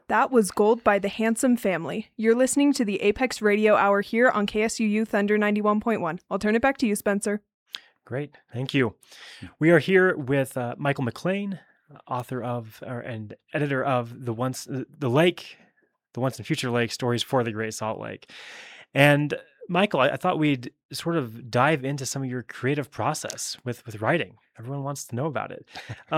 That was Gold by the Handsome Family. You're listening to the Apex Radio Hour here on KSUU Thunder 91.1. I'll turn it back to you, Spencer. Great. Thank you. We are here with Michael McLean, author of and editor of the Once and Future Lake Stories for the Great Salt Lake. And Michael, I thought we'd sort of dive into some of your creative process with writing. Everyone wants to know about it.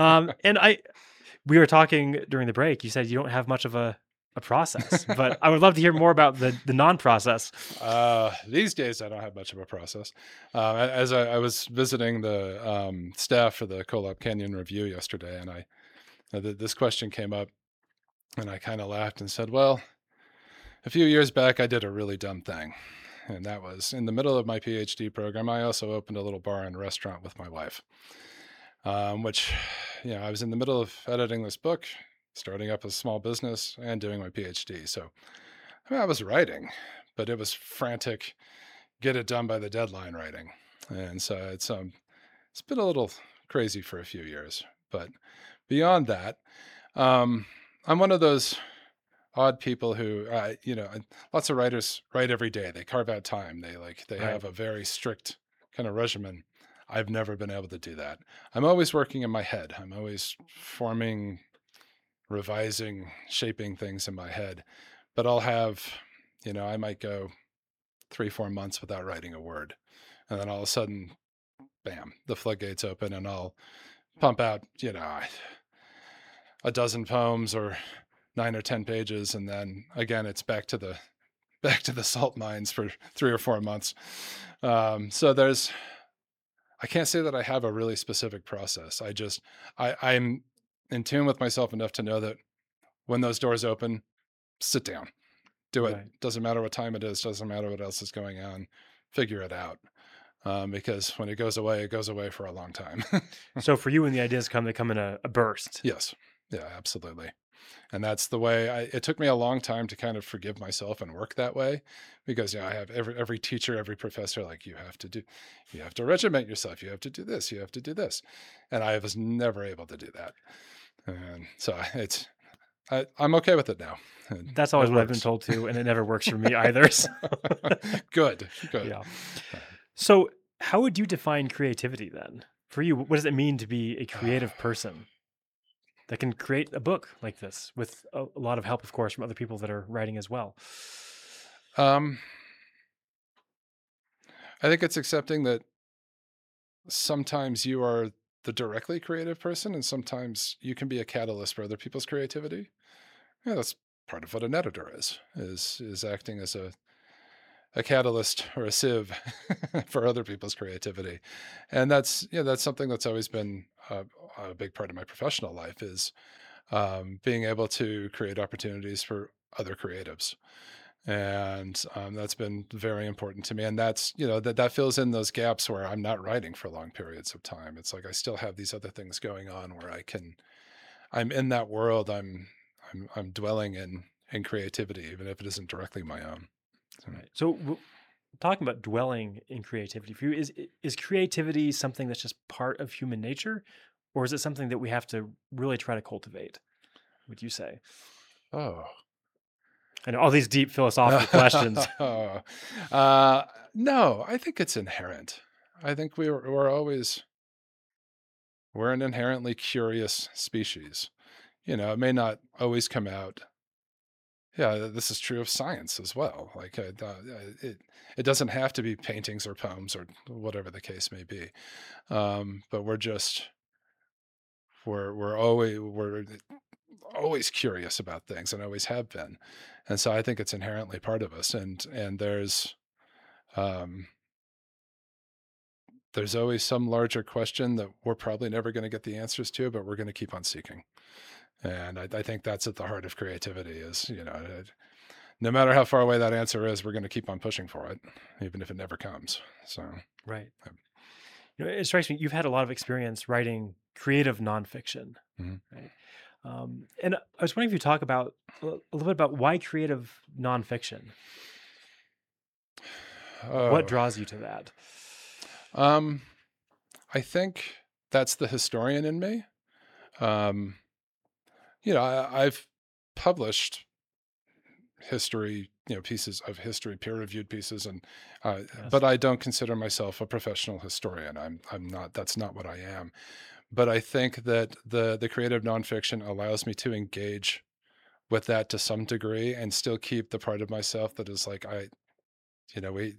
We were talking during the break. You said you don't have much of a process, but I would love to hear more about the non-process. These days, I don't have much of a process. As I was visiting the staff for the Colab Canyon Review yesterday, and this question came up, and I kind of laughed and said, well, a few years back, I did a really dumb thing. And that was in the middle of my PhD program. I also opened a little bar and restaurant with my wife, which, I was in the middle of editing this book, starting up a small business, and doing my PhD. So I was writing, but it was frantic, get it done by the deadline writing. And so it's been a little crazy for a few years. But beyond that, I'm one of those odd people who, lots of writers write every day. They carve out time. They have a very strict kind of regimen. I've never been able to do that. I'm always working in my head. I'm always forming, revising, shaping things in my head. But I'll have, I might go 3-4 months without writing a word. And then all of a sudden, bam, the floodgates open and I'll pump out, a dozen poems or 9 or 10 pages, and then again it's back to the salt mines for 3 or 4 months. So I can't say that I have a really specific process. I'm in tune with myself enough to know that when those doors open, sit down, do it. Right. Doesn't matter what time it is. Doesn't matter what else is going on. Figure it out. Because when it goes away for a long time. So for you, when the ideas come, they come in a burst. Yes. Yeah, absolutely. And that's the way it took me a long time to kind of forgive myself and work that way, because I have every teacher, every professor, like you have to regiment yourself. You have to do this. You have to do this. And I was never able to do that. And so I'm okay with it now. That's always what I've been told too. And it never works for me either. So. Good. Yeah. So how would you define creativity then? For you, what does it mean to be a creative person that can create a book like this with a lot of help, of course, from other people that are writing as well? I think it's accepting that sometimes you are the directly creative person and sometimes you can be a catalyst for other people's creativity. Yeah, that's part of what an editor is acting as a catalyst or a sieve for other people's creativity. And that's something that's always been a big part of my professional life is being able to create opportunities for other creatives. And that's been very important to me. And that's, that fills in those gaps where I'm not writing for long periods of time. It's like I still have these other things going on where I'm in that world. I'm dwelling in creativity, even if it isn't directly my own. Right. So talking about dwelling in creativity, for you, is creativity something that's just part of human nature, or is it something that we have to really try to cultivate, would you say? Oh. I know all these deep philosophical questions. No, I think it's inherent. I think we're an inherently curious species. It may not always come out. Yeah, this is true of science as well. Like it doesn't have to be paintings or poems or whatever the case may be. But we're always curious about things and always have been. And so I think it's inherently part of us. And there's always some larger question that we're probably never going to get the answers to, but we're going to keep on seeking. And I think that's at the heart of creativity is, no matter how far away that answer is, we're going to keep on pushing for it, even if it never comes. So, right. It strikes me, you've had a lot of experience writing creative nonfiction, right? And I was wondering if you talk about a little bit about why creative nonfiction. What draws you to that? I think that's the historian in me. I've published history, pieces of history, peer-reviewed pieces, and Yes. but I don't consider myself a professional historian. I'm not. That's not what I am. But I think that the creative nonfiction allows me to engage with that to some degree and still keep the part of myself that is like we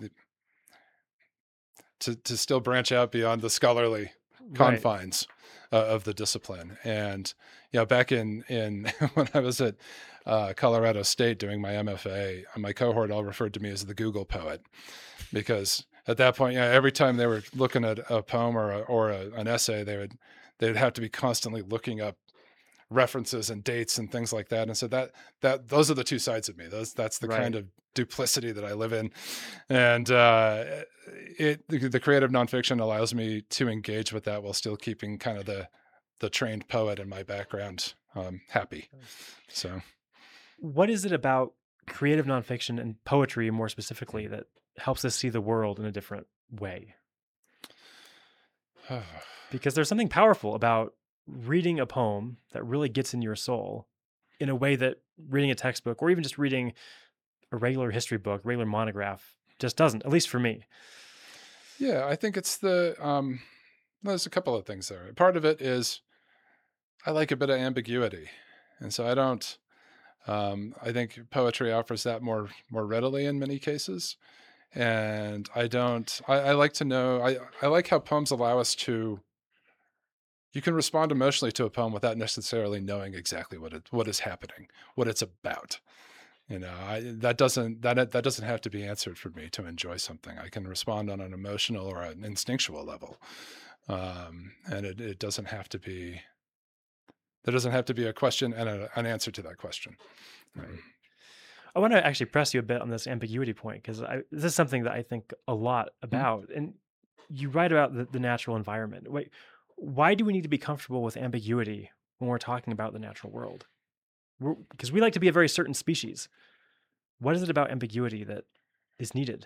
to still branch out beyond the scholarly Right. confines of the discipline. And back in when I was at Colorado State doing my MFA, my cohort all referred to me as the Google poet, because at that point, every time they were looking at a poem or an essay, they'd have to be constantly looking up references and dates and things like that. And so that those are the two sides of me. That's the kind Right. of duplicity that I live in. And the creative nonfiction allows me to engage with that while still keeping kind of the trained poet in my background happy. So What is it about creative nonfiction and poetry more specifically that helps us see the world in a different way? Because there's something powerful about reading a poem that really gets in your soul in a way that reading a textbook or even just reading a regular history book, regular monograph just doesn't, at least for me. yeah, I think it's there's a couple of things there. Part of it is I like a bit of ambiguity. And so I think poetry offers that more readily in many cases. And I like to know, I like how poems allow us you can respond emotionally to a poem without necessarily knowing exactly what is happening, what it's about. That doesn't have to be answered for me to enjoy something. I can respond on an emotional or an instinctual level. And it doesn't have to be, there doesn't have to be a question and an answer to that question. Right. I want to actually press you a bit on this ambiguity point because this is something that I think a lot about. And you write about the natural environment. Wait, why do we need to be comfortable with ambiguity when we're talking about the natural world? Because we like to be a very certain species. What is it about ambiguity that is needed?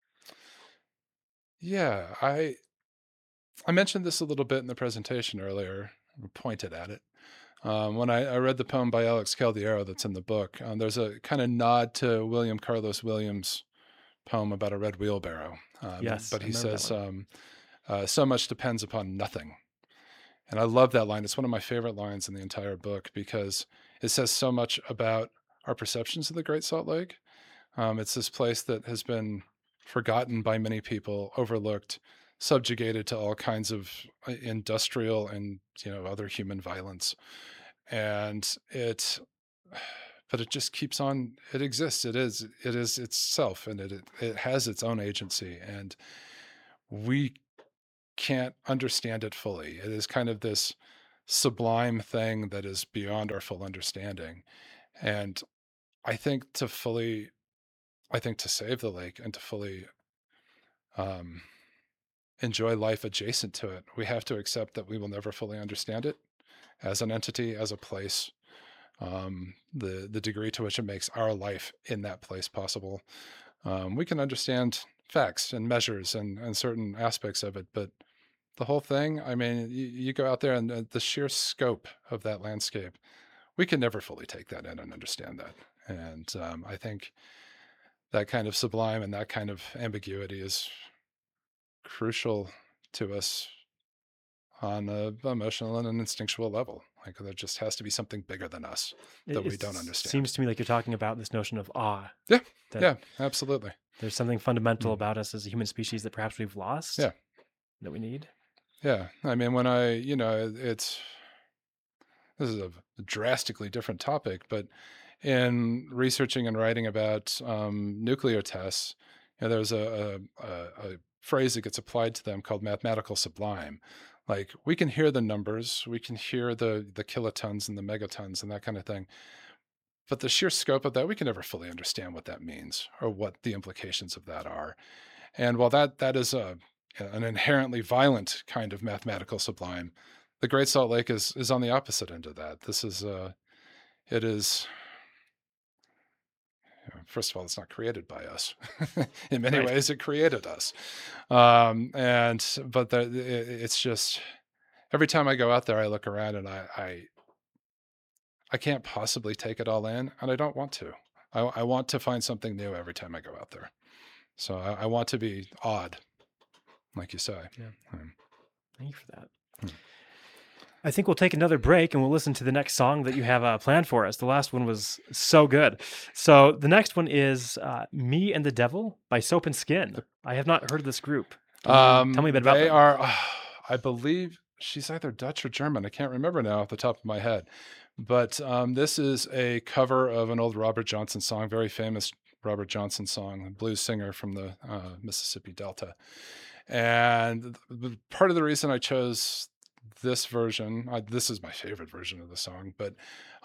Yeah, I mentioned this a little bit in the presentation earlier, pointed at it. When I read the poem by Alex Caldiero that's in the book, there's a kind of nod to William Carlos Williams' poem about a red wheelbarrow. Yes, but I he remember that says, so much depends upon nothing. And I love that line. It's one of my favorite lines in the entire book because it says so much about our perceptions of the Great Salt Lake. It's this place that has been forgotten by many people, overlooked, subjugated to all kinds of industrial and other human violence. And but it just keeps on. It exists. It is itself, and it has its own agency, and we can't understand it fully. It is kind of this sublime thing that is beyond our full understanding. And I think to save the lake and to fully enjoy life adjacent to it, we have to accept that we will never fully understand it as an entity, as a place, the degree to which it makes our life in that place possible. We can understand facts and measures and certain aspects of it, but the whole thing, I mean, you go out there and the sheer scope of that landscape, we can never fully take that in and understand that. And I think that kind of sublime and that kind of ambiguity is crucial to us on an emotional and an instinctual level. Like there just has to be something bigger than us that we don't understand. Seems to me like you're talking about this notion of awe. Yeah, yeah, absolutely. There's something fundamental about us as a human species that perhaps we've lost. Yeah, that we need. Yeah, I mean, when this is a drastically different topic, but in researching and writing about nuclear tests, there's a phrase that gets applied to them called mathematical sublime. Like we can hear the numbers, we can hear the kilotons and the megatons and that kind of thing, but the sheer scope of that, we can never fully understand what that means or what the implications of that are. And while that is an inherently violent kind of mathematical sublime, the Great Salt Lake is on the opposite end of that. This is it is. First of all, it's not created by us. In many ways, it created us. It's just every time I go out there, I look around and I can't possibly take it all in, and I don't want to. I want to find something new every time I go out there. So I want to be odd, like you say. Yeah. Um, Thank you for that. Hmm. I think we'll take another break and we'll listen to the next song that you have planned for us. The last one was so good. So the next one is Me and the Devil by Soap and Skin. I have not heard of this group. Tell me a bit about they them. are, I believe she's either Dutch or German. I can't remember now off the top of my head. But this is a cover of an old Robert Johnson song, very famous Robert Johnson song, a blues singer from the Mississippi Delta. And part of the reason I chose this version, this is my favorite version of the song, but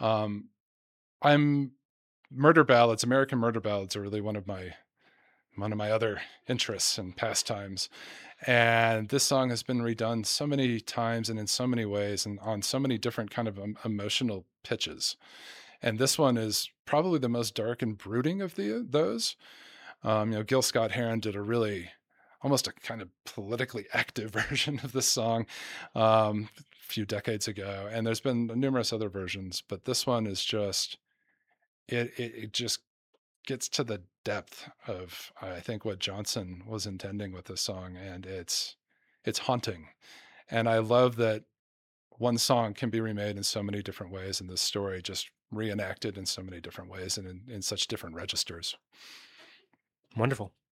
I'm murder ballads, American murder ballads are really one of my other interests and pastimes. And this song has been redone so many times and in so many ways and on so many different kind of emotional pitches. And this one is probably the most dark and brooding of those. Gil Scott-Heron did a really almost a kind of politically active version of this song a few decades ago. And there's been numerous other versions, but this one is just, it just gets to the depth of, I think, what Johnson was intending with this song. And it's haunting. And I love that one song can be remade in so many different ways, and this story just reenacted in so many different ways and in such different registers. Wonderful.